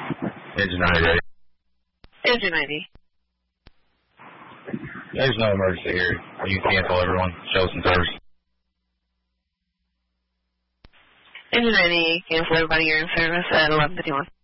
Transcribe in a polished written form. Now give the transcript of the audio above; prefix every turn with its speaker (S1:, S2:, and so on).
S1: Engine 90 ready.
S2: Engine 90.
S1: There's no emergency here. You can cancel everyone. Show some service.
S2: Engine 90, cancel everybody. You're in service at 11:51.